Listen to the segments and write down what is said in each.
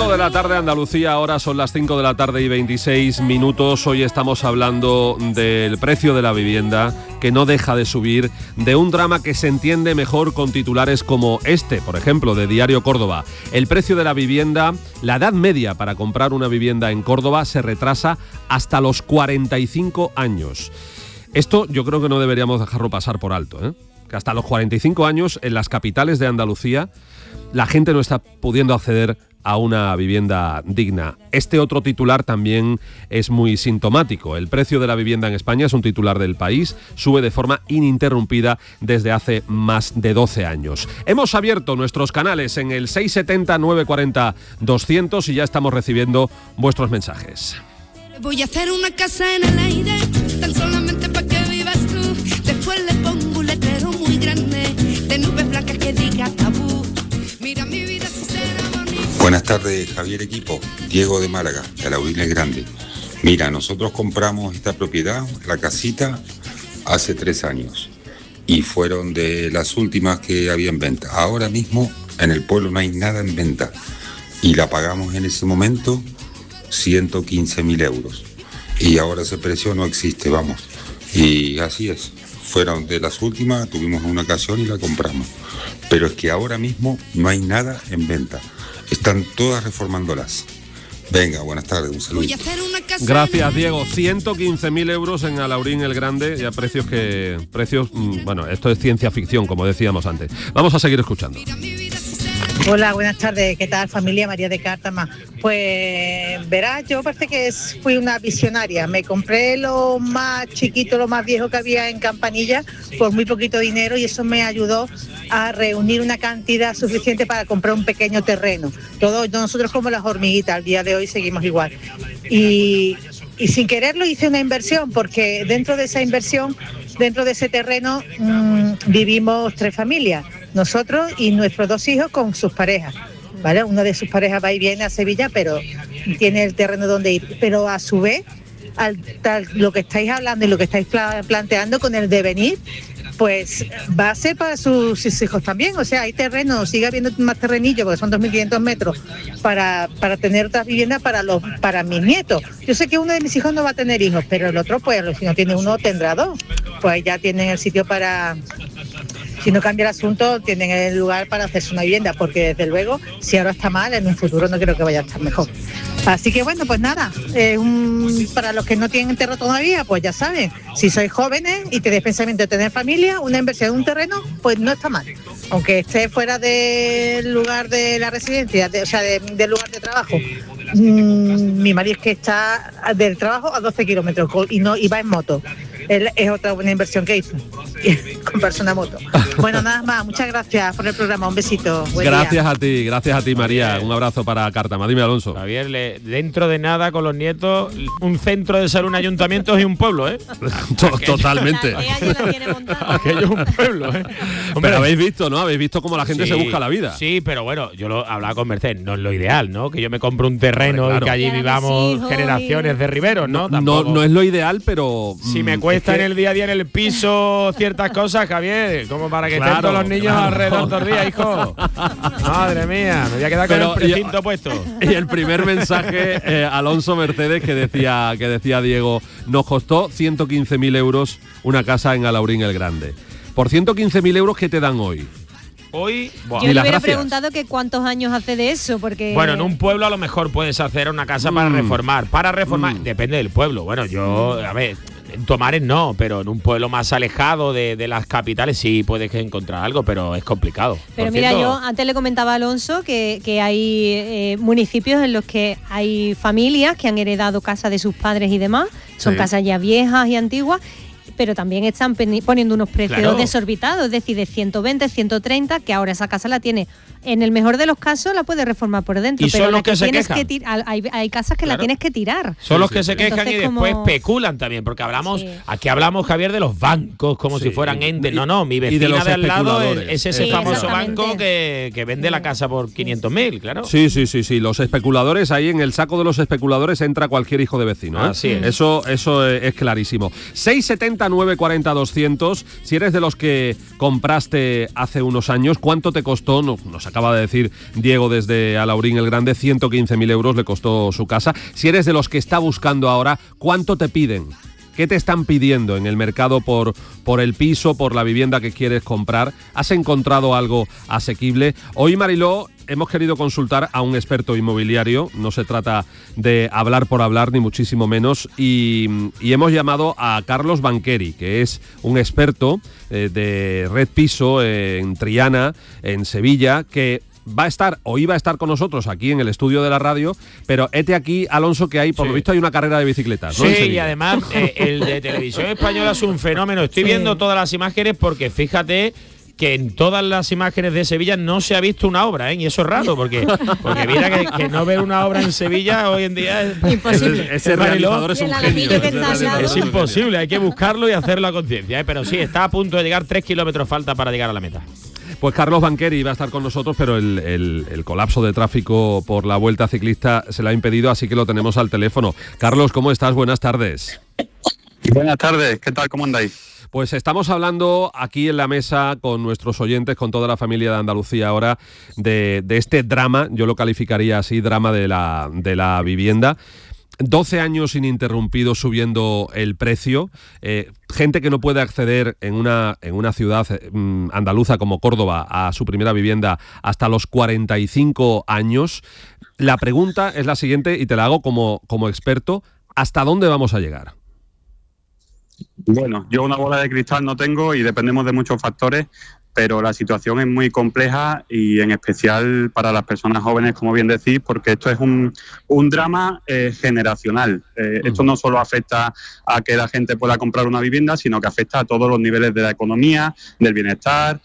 5 de la tarde, Andalucía, ahora son las 5 de la tarde y 26 minutos. Hoy estamos hablando del precio de la vivienda, que no deja de subir, de un drama que se entiende mejor con titulares como este, por ejemplo, de Diario Córdoba. El precio de la vivienda, la edad media para comprar una vivienda en Córdoba se retrasa hasta los 45 años. Esto yo creo que no deberíamos dejarlo pasar por alto, ¿eh? Que hasta los 45 años en las capitales de Andalucía la gente no está pudiendo acceder a una vivienda digna. Este otro titular también es muy sintomático. El precio de la vivienda en España, es un titular del País, sube de forma ininterrumpida desde hace más de 12 años. Hemos abierto nuestros canales en el 670 940 200 y ya estamos recibiendo vuestros mensajes. Voy a hacer una casa en el aire, tan solamente para que vivas tú. Después le pongo un letrero muy grande, de nubes blancas que diga tabú. Mira mi vida si será bonita. Buenas tardes, Javier Equipo. Diego de Málaga, de Alaurín el Grande. Mira, nosotros compramos esta propiedad, la casita, hace 3 años. Y fueron de las últimas que había en venta. Ahora mismo en el pueblo no hay nada en venta. Y la pagamos en ese momento 115.000 euros. Y ahora ese precio no existe, vamos. Y así es. Fueron de las últimas, tuvimos una ocasión y la compramos. Pero es que ahora mismo no hay nada en venta. Están todas reformándolas. Venga, buenas tardes, un saludo. Gracias, Diego. 115.000 euros en Alaurín el Grande, ya precios, bueno, esto es ciencia ficción, como decíamos antes. Vamos a seguir escuchando. Hola, buenas tardes. ¿Qué tal, familia? María de Cártama. Pues verás, yo parece que fui una visionaria. Me compré lo más chiquito, lo más viejo que había en Campanilla por muy poquito dinero y eso me ayudó a reunir una cantidad suficiente para comprar un pequeño terreno. Todos nosotros como las hormiguitas, al día de hoy seguimos igual. Y sin quererlo hice una inversión, porque dentro de esa inversión, dentro de ese terreno, vivimos 3 familias. Nosotros y nuestros 2 hijos con sus parejas, ¿vale? Uno de sus parejas va y viene a Sevilla, pero tiene el terreno donde ir. Pero a su vez, lo que estáis hablando y lo que estáis planteando con el devenir, pues va a ser para sus hijos también. O sea, hay terreno, sigue habiendo más terrenillo, porque son 2.500 metros, para tener otras viviendas para mis nietos. Yo sé que uno de mis hijos no va a tener hijos, pero el otro, pues, si no tiene uno, tendrá 2. Pues ya tienen el sitio para... Si no cambia el asunto, tienen el lugar para hacerse una vivienda, porque desde luego, si ahora está mal, en un futuro no creo que vaya a estar mejor. Así que bueno, pues nada, para los que no tienen terreno todavía, pues ya saben, si sois jóvenes y tenéis pensamiento de tener familia, una inversión en un terreno, pues no está mal. Aunque esté fuera del lugar de la residencia, del lugar de trabajo. Mi marido es que está del trabajo a 12 kilómetros y va en moto. Es otra buena inversión que hizo, comprarse una moto. Bueno, nada más, muchas gracias por el programa, un besito. Gracias a ti, María. Un abrazo para Cártama. Dime, Alonso. Javier, dentro de nada con los nietos, un centro de salud, un ayuntamiento y un pueblo, ¿eh? Totalmente. Aquello es un pueblo, ¿eh? Hombre, pero habéis visto, ¿no? Habéis visto cómo la gente se busca la vida. Sí, pero bueno, yo lo hablaba con Mercedes, no es lo ideal, ¿no? Que yo me compre un terreno, claro, y que allí vivamos generaciones de riberos, ¿no? No es lo ideal, pero... Si me cuesta en el día a día en el piso ciertas cosas, Javier, como para que estén todos los niños alrededor todo el día, hijo. Madre mía, me voy a quedar con el precinto puesto. Y el primer mensaje, Alonso Mercedes, que decía Diego, nos costó 115.000 euros una casa en Alaurín el Grande. Por 115.000 euros, ¿qué te dan hoy? Hoy, yo le hubiera preguntado que cuántos años hace de eso, porque... Bueno, en un pueblo a lo mejor puedes hacer una casa para reformar. Depende del pueblo. Bueno, a ver, en Tomares no, pero en un pueblo más alejado de las capitales sí puedes encontrar algo, pero es complicado. Pero mira, yo antes le comentaba a Alonso que hay municipios en los que hay familias que han heredado casas de sus padres y demás, son casas ya viejas y antiguas, pero también están poniendo unos precios desorbitados, es decir, de 120, 130, que ahora esa casa la tiene, en el mejor de los casos la puedes reformar por dentro, pero la que tienes que tirar, hay casas que la tienes que tirar. Son los que se quejan. Entonces, y después especulan también, porque aquí hablamos, Javier, de los bancos como si fueran entes. No, mi vecina de al lado es ese famoso banco que vende la casa por 500.000, claro. Sí, los especuladores, ahí en el saco de los especuladores entra cualquier hijo de vecino, ¿eh? Así es. Eso es clarísimo. 670 90 940 200. Si eres de los que compraste hace unos años, ¿cuánto te costó? Nos acaba de decir Diego desde Alaurín el Grande, 115.000 euros le costó su casa. Si eres de los que está buscando ahora, ¿cuánto te piden? ¿Qué te están pidiendo en el mercado por el piso, por la vivienda que quieres comprar? ¿Has encontrado algo asequible? Hoy, Mariló, hemos querido consultar a un experto inmobiliario. No se trata de hablar por hablar, ni muchísimo menos. Y hemos llamado a Carlos Banqueri, que es un experto de Red Piso en Triana, en Sevilla, que va a estar o iba a estar con nosotros aquí en el estudio de la radio, pero hete aquí, Alonso, que hay, por lo visto hay una carrera de bicicletas, ¿no? Sí, y además el de Televisión Española es un fenómeno. Estoy viendo todas las imágenes porque fíjate que en todas las imágenes de Sevilla no se ha visto una obra, ¿eh? Y eso es raro, porque mira que no ver una obra en Sevilla hoy en día es imposible. Ese realizador es un genio. Es imposible, hay que buscarlo y hacerlo a conciencia, ¿eh? Pero sí, está a punto de llegar, 3 kilómetros falta para llegar a la meta. Pues Carlos Banqueri va a estar con nosotros, pero el colapso de tráfico por la Vuelta Ciclista se lo ha impedido, así que lo tenemos al teléfono. Carlos, ¿cómo estás? Buenas tardes. Buenas tardes, ¿qué tal? ¿Cómo andáis? Pues estamos hablando aquí en la mesa con nuestros oyentes, con toda la familia de Andalucía ahora, de este drama, yo lo calificaría así, drama de la vivienda. 12 años ininterrumpidos subiendo el precio, gente que no puede acceder en una ciudad andaluza como Córdoba a su primera vivienda hasta los 45 años. La pregunta es la siguiente y te la hago como experto, ¿hasta dónde vamos a llegar? Bueno, yo una bola de cristal no tengo y dependemos de muchos factores, pero la situación es muy compleja y en especial para las personas jóvenes, como bien decís, porque esto es un drama generacional. Esto no solo afecta a que la gente pueda comprar una vivienda, sino que afecta a todos los niveles de la economía, del bienestar.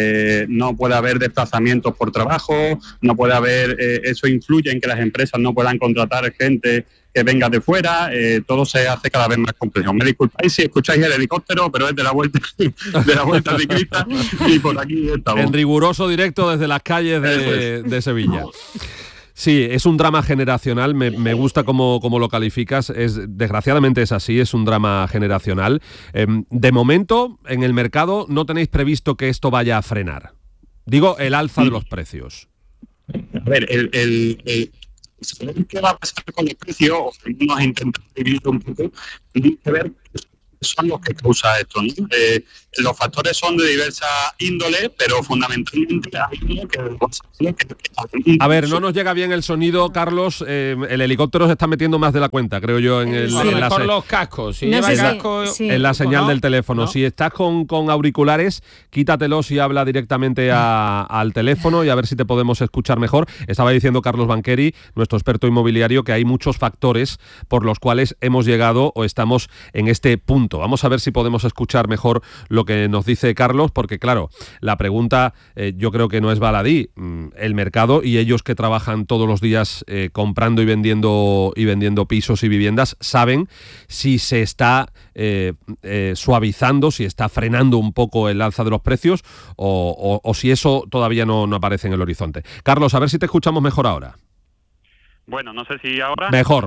No puede haber desplazamientos por trabajo, no puede haber, eso influye en que las empresas no puedan contratar gente que venga de fuera, todo se hace cada vez más complejo. Me disculpáis si escucháis el helicóptero, pero es de la vuelta ciclista y por aquí estamos. En riguroso directo desde las calles de Sevilla. Sí, es un drama generacional, me gusta cómo lo calificas, desgraciadamente es así, es un drama generacional. De momento, en el mercado no tenéis previsto que esto vaya a frenar. Digo, el alza de los precios. A ver, saber qué va a pasar con el precio, o vamos a intentar dividirlo un poco, y ver qué son los que causa esto, ¿no? Los factores son de diversa índole, pero fundamentalmente hay uno que... A ver, no nos llega bien el sonido, Carlos. El helicóptero se está metiendo más de la cuenta, creo yo, en los cascos. Si lleva casco, en la señal del teléfono. ¿No? Si estás con auriculares, quítatelos y habla directamente al teléfono y a ver si te podemos escuchar mejor. Estaba diciendo Carlos Banqueri, nuestro experto inmobiliario, que hay muchos factores por los cuales hemos llegado o estamos en este punto. Vamos a ver si podemos escuchar mejor lo que nos dice Carlos, porque claro, la pregunta yo creo que no es baladí. El mercado y ellos que trabajan todos los días comprando y vendiendo pisos y viviendas saben si se está suavizando, si está frenando un poco el alza de los precios o si eso todavía no aparece en el horizonte. Carlos, a ver si te escuchamos mejor ahora. Bueno, no sé si ahora... Mejor.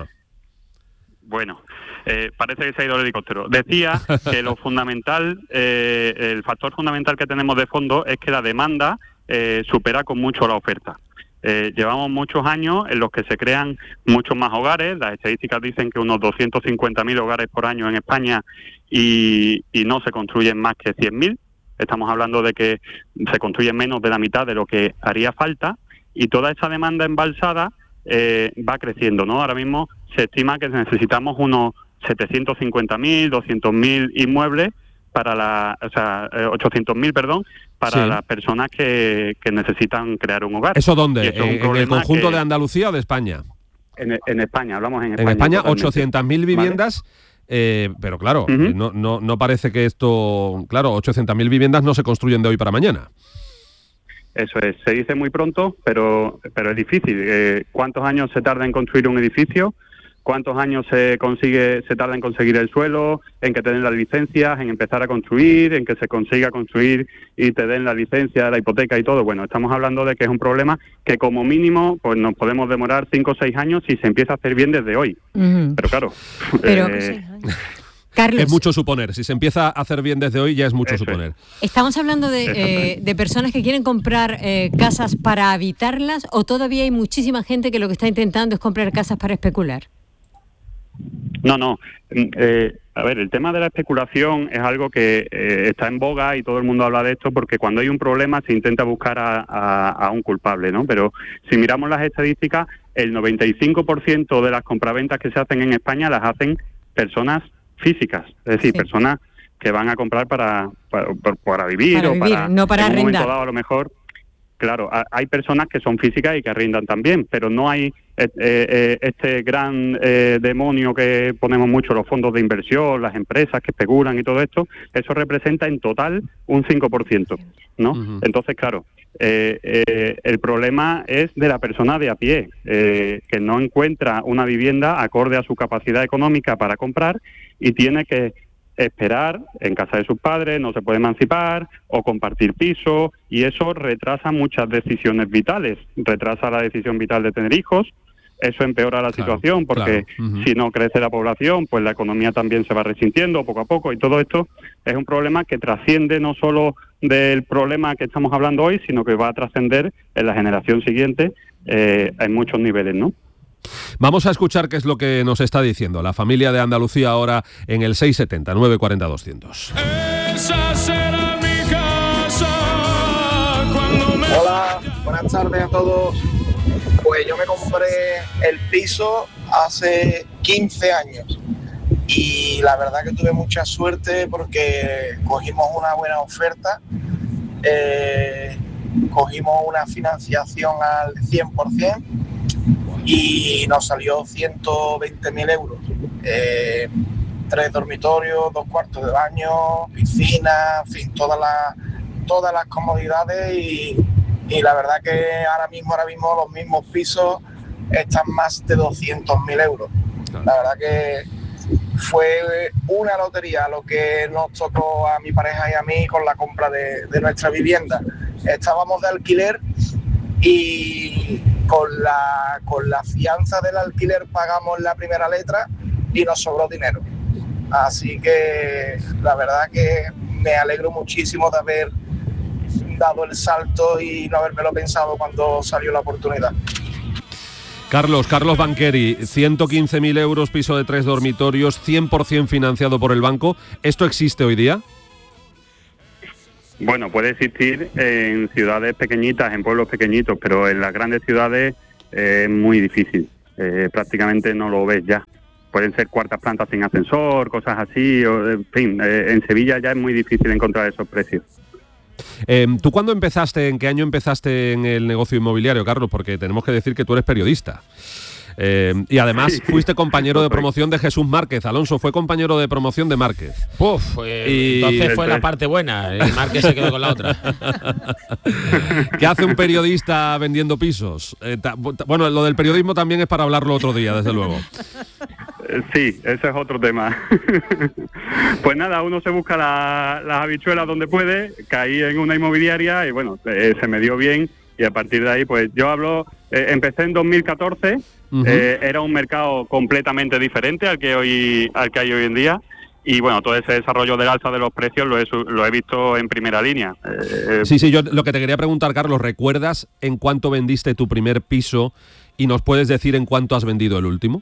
Bueno, parece que se ha ido el helicóptero. Decía que lo fundamental, el factor fundamental que tenemos de fondo es que la demanda supera con mucho la oferta. Llevamos muchos años en los que se crean muchos más hogares. Las estadísticas dicen que unos 250.000 hogares por año en España y no se construyen más que 100.000. Estamos hablando de que se construyen menos de la mitad de lo que haría falta y toda esa demanda embalsada va creciendo, ¿no? Ahora mismo se estima que necesitamos unos 750.000, 200.000 inmuebles para 800.000, perdón, para las personas que necesitan crear un hogar. ¿Eso dónde? ¿En el conjunto de Andalucía o de España? En España, hablamos en España. En España, 800.000 viviendas, ¿vale? Pero claro, no parece que esto... Claro, 800.000 viviendas no se construyen de hoy para mañana. Eso es, se dice muy pronto, pero es difícil. ¿Cuántos años se tarda en construir un edificio? ¿Cuántos años se tarda en conseguir el suelo, en que te den las licencias, en empezar a construir, en que se consiga construir y te den la licencia, la hipoteca y todo? Bueno, estamos hablando de que es un problema que como mínimo pues nos podemos demorar 5 o 6 años si se empieza a hacer bien desde hoy. Pero claro... Carlos, es mucho suponer. Si se empieza a hacer bien desde hoy, ya es mucho suponer. ¿estamos hablando de personas que quieren comprar casas para habitarlas o todavía hay muchísima gente que lo que está intentando es comprar casas para especular? No. A ver, el tema de la especulación es algo que está en boga y todo el mundo habla de esto porque cuando hay un problema se intenta buscar a un culpable, ¿no? Pero si miramos las estadísticas, el 95% de las compraventas que se hacen en España las hacen personas físicas, es decir, personas que van a comprar para vivir o para no para en un momento arrendar. dado, a lo mejor. Claro, hay personas que son físicas y que arrendan también, pero no hay este gran demonio que ponemos mucho los fondos de inversión, las empresas que especulan y todo esto. Eso representa en total un 5%, ¿no? Uh-huh. Entonces, claro, el problema es de la persona de a pie, que no encuentra una vivienda acorde a su capacidad económica para comprar y tiene que esperar en casa de sus padres, no se puede emancipar o compartir piso, y eso retrasa muchas decisiones vitales, retrasa la decisión vital de tener hijos, eso empeora la situación porque si no crece la población, pues la economía también se va resintiendo poco a poco, y todo esto es un problema que trasciende no solo del problema que estamos hablando hoy, sino que va a trascender en la generación siguiente en muchos niveles, ¿no? Vamos a escuchar qué es lo que nos está diciendo la familia de Andalucía ahora en el 670 940 200. Esa será mi casa cuando me... Hola, buenas tardes a todos. Pues yo me compré el piso hace 15 años y la verdad que tuve mucha suerte porque cogimos una buena oferta, cogimos una financiación al 100%, y nos salió 120.000 euros. 3 dormitorios, 2 cuartos de baño, piscina, en fin, todas las comodidades y la verdad que ahora mismo los mismos pisos están más de 200.000 euros. La verdad que fue una lotería lo que nos tocó a mi pareja y a mí con la compra de nuestra vivienda. Estábamos de alquiler y con la fianza del alquiler pagamos la primera letra y nos sobró dinero. Así que la verdad que me alegro muchísimo de haber dado el salto y no habérmelo pensado cuando salió la oportunidad. Carlos Banqueri, 115.000 euros, piso de 3 dormitorios, 100% financiado por el banco. ¿Esto existe hoy día? Bueno, puede existir en ciudades pequeñitas, en pueblos pequeñitos, pero en las grandes ciudades es muy difícil. Prácticamente no lo ves ya. Pueden ser cuartas plantas sin ascensor, cosas así. En fin, en Sevilla ya es muy difícil encontrar esos precios. ¿Tú cuándo empezaste, en qué año empezaste en el negocio inmobiliario, Carlos? Porque tenemos que decir que tú eres periodista. Y además fuiste compañero de promoción de Jesús Márquez. Alonso fue compañero de promoción de Márquez. Entonces fue la parte buena. Márquez se quedó con la otra. ¿Qué hace un periodista vendiendo pisos? Bueno, lo del periodismo también es para hablarlo otro día, desde luego. Sí, ese es otro tema. Pues nada, uno se busca las habichuelas donde puede. Caí en una inmobiliaria y bueno, se me dio bien. Y a partir de ahí, pues yo empecé en 2014. Era un mercado completamente diferente al que hay hoy en día, y bueno, todo ese desarrollo del alza de los precios lo he visto en primera línea. Sí, yo lo que te quería preguntar, Carlos, ¿recuerdas en cuánto vendiste tu primer piso y nos puedes decir en cuánto has vendido el último?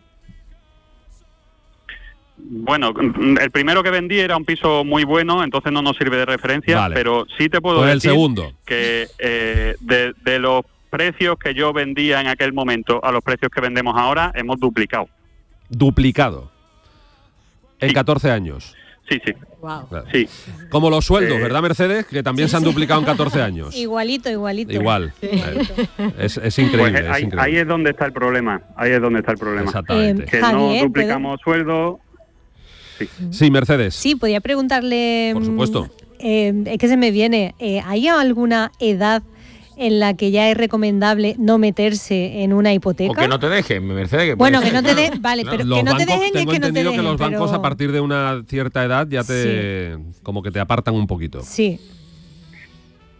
Bueno, el primero que vendí era un piso muy bueno, entonces no nos sirve de referencia, vale. Pero sí te puedo decir el segundo. Que de los precios que yo vendía en aquel momento a los precios que vendemos ahora, hemos duplicado. ¿Duplicado? En 14 años. Sí. Wow. Claro. Sí. Como los sueldos, ¿verdad, Mercedes? Que también se han duplicado en 14 años. Igualito. Igual. Sí. Es increíble, pues increíble. Ahí es donde está el problema. Exactamente. Que Javier, no duplicamos sueldos. Sí, Mercedes. Sí, podía preguntarle... Por supuesto. Es que se me viene. ¿Hay alguna edad en la que ya es recomendable no meterse en una hipoteca? O que no te dejen, Mercedes. Que bueno, que no te dejen, vale, pero los que no bancos, te dejen es que no te dejen. Tengo entendido que los bancos a partir de una cierta edad ya como que te apartan un poquito. Sí.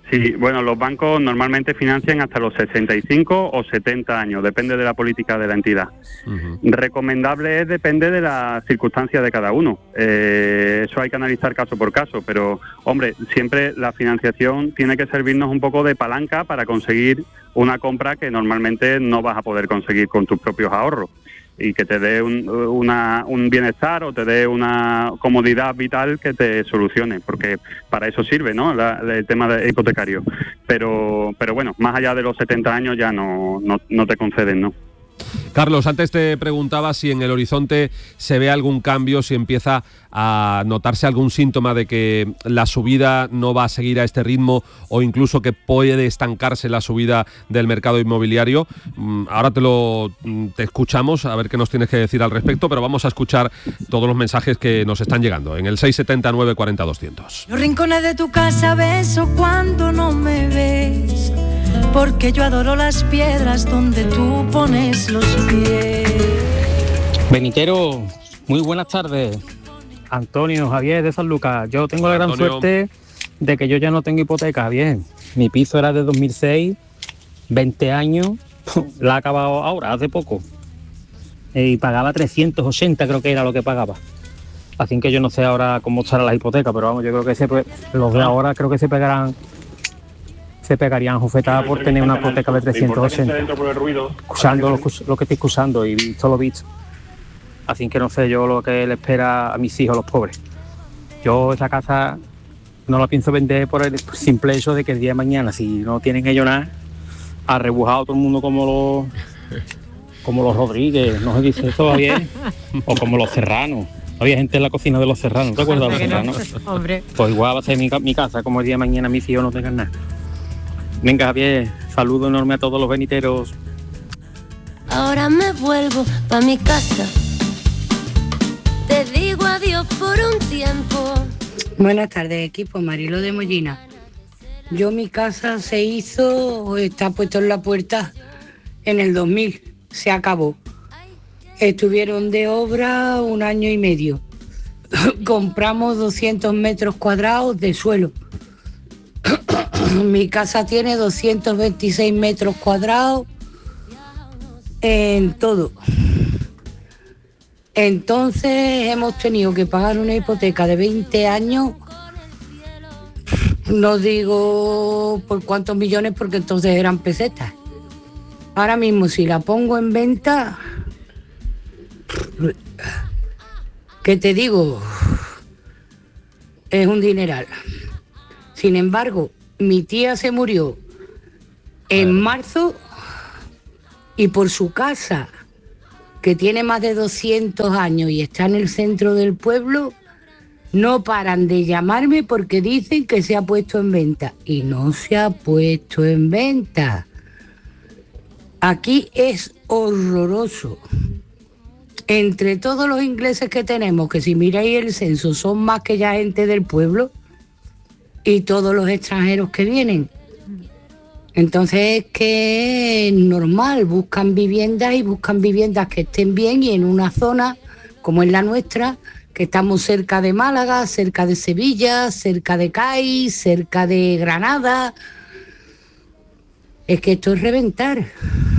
Sí, bueno, los bancos normalmente financian hasta los 65 o 70 años, depende de la política de la entidad. Recomendable es, depende de las circunstancias de cada uno. Eso hay que analizar caso por caso, pero, hombre, siempre la financiación tiene que servirnos un poco de palanca para conseguir una compra que normalmente no vas a poder conseguir con tus propios ahorros, y que te dé un bienestar o te dé una comodidad vital que te solucione, porque para eso sirve, ¿no?, el tema de hipotecario. Pero bueno, más allá de los 70 años ya no te conceden, ¿no? Carlos, antes te preguntaba si en el horizonte se ve algún cambio, si empieza a notarse algún síntoma de que la subida no va a seguir a este ritmo o incluso que puede estancarse la subida del mercado inmobiliario. Ahora te escuchamos, a ver qué nos tienes que decir al respecto, pero vamos a escuchar todos los mensajes que nos están llegando en el 679 40 200. Los rincones de tu casa beso cuando no me ves, porque yo adoro las piedras donde tú pones los pies. Benitero, muy buenas tardes. Antonio, Javier de San Lucas. Yo tengo la gran suerte de que yo ya no tengo hipoteca, bien. Mi piso era de 2006, 20 años, la he acabado ahora, hace poco. Y pagaba 380, creo que era lo que pagaba. Así que yo no sé ahora cómo estará la hipoteca, pero vamos, yo creo que los de ahora creo que se pegarían jufetadas por tener una hipoteca de 380, escuchando lo que estoy escuchando y visto lo visto. Así que no sé yo lo que le espera a mis hijos, los pobres. Yo esa casa no la pienso vender por el simple hecho de que el día de mañana, si no tienen ellos nada, ha rebujado todo el mundo como los Rodríguez, no sé si dice eso bien, o como los Serranos. Había gente en la cocina de los Serranos, ¿te acuerdas de los Serranos? Hombre. Pues igual va a ser mi casa, como el día de mañana mis hijos no tengan nada. Venga, Javier, saludo enorme a todos los beniteros. Ahora me vuelvo pa' mi casa, te digo adiós por un tiempo. Buenas tardes, equipo. Marilo de Mollina. Yo mi casa se hizo, está puesto en la puerta en el 2000, se acabó. Estuvieron de obra 1 año y medio. Compramos 200 metros cuadrados de suelo. Mi casa tiene 226 metros cuadrados en todo. Entonces hemos tenido que pagar una hipoteca de 20 años, no digo por cuántos millones porque entonces eran pesetas. Ahora mismo si la pongo en venta, ¿qué te digo? Es un dineral. Sin embargo, mi tía se murió en marzo y por su casa, que tiene más de 200 años y está en el centro del pueblo, no paran de llamarme porque dicen que se ha puesto en venta. Y no se ha puesto en venta. Aquí es horroroso. Entre todos los ingleses que tenemos, que si miráis el censo son más que ya gente del pueblo, y todos los extranjeros que vienen. Entonces es que es normal, buscan viviendas que estén bien y en una zona como es la nuestra, que estamos cerca de Málaga, cerca de Sevilla, cerca de Cádiz, cerca de Granada. Es que esto es reventar.